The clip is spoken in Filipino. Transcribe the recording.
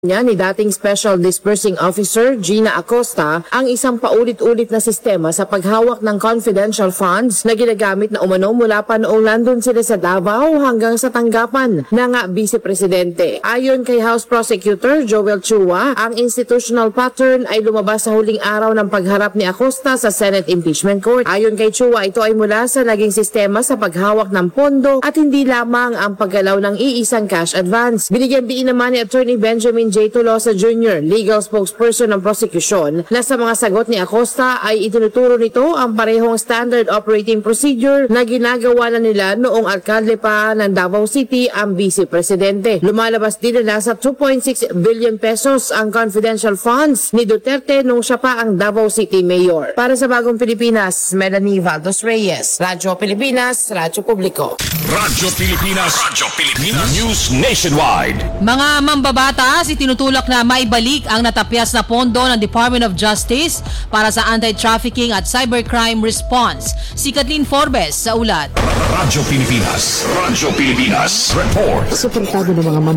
niya ni dating Special Disbursing Officer Gina Acosta ang isang paulit-ulit na sistema sa paghawak ng confidential funds na ginagamit na umano mula pa noong nandun sila sa Davao hanggang sa tanggapan ng Vice Presidente. Ayon kay House Prosecutor Joel Chua, ang institutional pattern ay lumabas sa huling araw ng pagharap ni Acosta sa Senate Impeachment Court. Ayon kay Chua, ito ay mula sa naging sistema sa paghawak ng pondo at hindi lamang ang paggalaw ng iisang cash advance. Binigyan diin naman ni Attorney Benjamin J. Tolosa Jr., legal spokesperson ng prosecution, na sa mga sagot ni Acosta ay itinuturo nito ang parehong standard operating procedure na ginagawa na nila noong alkalde pa ng Davao City ang Vice Presidente. Lumalabas din na nasa 2.6 billion pesos ang confidential funds ni Duterte nung siya pa ang Davao City Mayor. Para sa Bagong Pilipinas, Melanie Valdos Reyes, Radyo Pilipinas, Radyo Publiko. Radyo Pilipinas, News Nationwide. Mga mambabatas, itinutulak na maibalik ang natapyas na pondo ng Department of Justice para sa anti-trafficking at cybercrime response. Si Kathleen Forbes sa ulat. Radyo Pilipinas, Report. Suportado ng mga